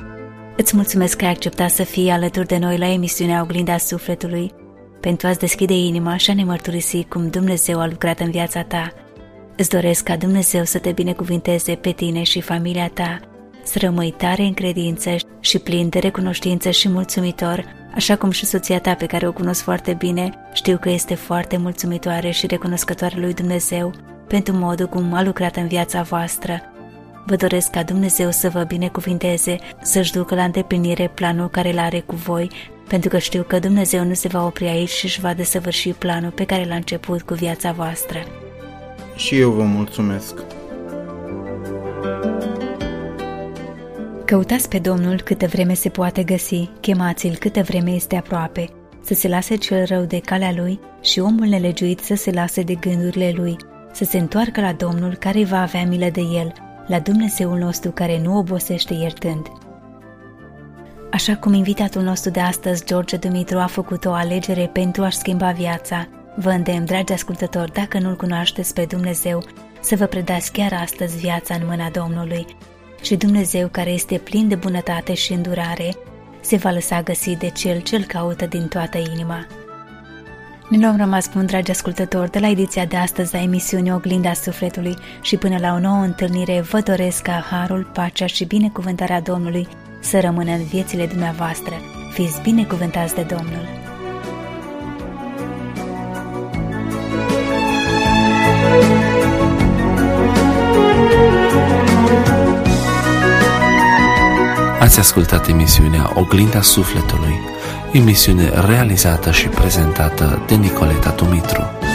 Îți mulțumesc că ai acceptat să fii alături de noi la emisiunea Oglinda Sufletului, pentru a-ți deschide inima și a ne mărturisi cum Dumnezeu a lucrat în viața ta. Îți doresc ca Dumnezeu să te binecuvinteze pe tine și familia ta, să rămâi tare în credință și plin de recunoștință și mulțumitor, așa cum și soția ta, pe care o cunosc foarte bine, știu că este foarte mulțumitoare și recunoscătoare lui Dumnezeu pentru modul cum a lucrat în viața voastră. Vă doresc ca Dumnezeu să vă binecuvinteze, să-și ducă la îndeplinire planul care l-are cu voi, pentru că știu că Dumnezeu nu se va opri aici și își va desăvârși planul pe care l-a început cu viața voastră. Și eu vă mulțumesc. Căutați pe Domnul câtă vreme se poate găsi, chemați-l câtă vreme este aproape, să se lase cel rău de calea lui și omul nelegiuit să se lase de gândurile lui, să se întoarcă la Domnul care va avea milă de el, la Dumnezeul nostru care nu obosește iertând. Așa cum invitatul nostru de astăzi, George Dumitru, a făcut o alegere pentru a-și schimba viața, vă îndemn, dragi ascultători, dacă nu-L cunoașteți pe Dumnezeu, să vă predați chiar astăzi viața în mâna Domnului. Și Dumnezeu, care este plin de bunătate și îndurare, se va lăsa găsi de cel ce-L caută din toată inima. Ne luăm rămas bun, dragi ascultători, de la ediția de astăzi a emisiunii Oglinda Sufletului și până la o nouă întâlnire vă doresc ca harul, pacea și binecuvântarea Domnului să rămână în viețile dumneavoastră. Fiți binecuvântați de Domnul! Ați ascultat emisiunea Oglinda Sufletului, emisiune realizată și prezentată de Nicoleta Dumitru.